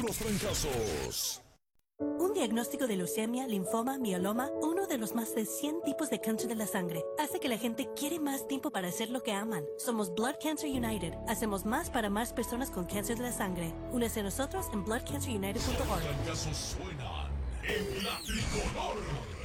los trancazos. Un diagnóstico de leucemia, linfoma, mieloma, uno de los más de 100 tipos de cáncer de la sangre, hace que la gente quiere más tiempo para hacer lo que aman. Somos Blood Cancer United. Hacemos más para más personas con cáncer de la sangre. Únese a nosotros en bloodcancerunited.org. Los trancazos suenan en la tricolor.